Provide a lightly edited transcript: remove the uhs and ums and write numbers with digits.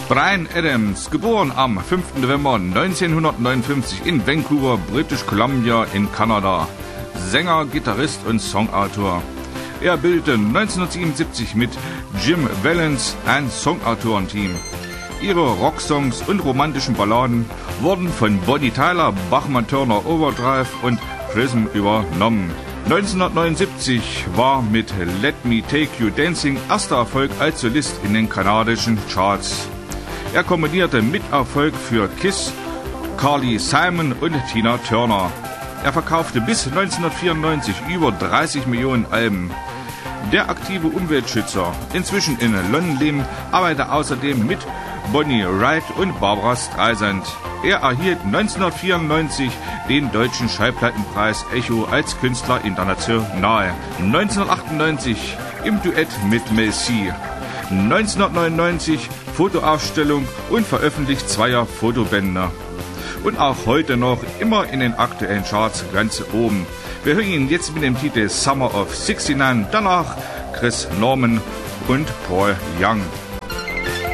Bryan Adams, geboren am 5. November 1959 in Vancouver, British Columbia in Kanada. Sänger, Gitarrist und Songautor. Er bildete 1977 mit Jim Vallance ein Songautorenteam. Ihre Rocksongs und romantischen Balladen wurden von Bonnie Tyler, Bachman Turner Overdrive und Prism übernommen. 1979 war mit Let Me Take You Dancing erster Erfolg als Solist in den kanadischen Charts. Er kombinierte Miterfolg für Kiss, Carly Simon und Tina Turner. Er verkaufte bis 1994 über 30 Millionen Alben. Der aktive Umweltschützer, inzwischen in London lebend, arbeitet außerdem mit Bonnie Wright und Barbra Streisand. Er erhielt 1994 den Deutschen Schallplattenpreis Echo als Künstler international. 1998 im Duett mit Mel C. 1999 Fotoausstellung und veröffentlicht 2 Fotobände. Und auch heute noch immer in den aktuellen Charts ganz oben. Wir hören ihn jetzt mit dem Titel Summer of '69, danach Chris Norman und Paul Young.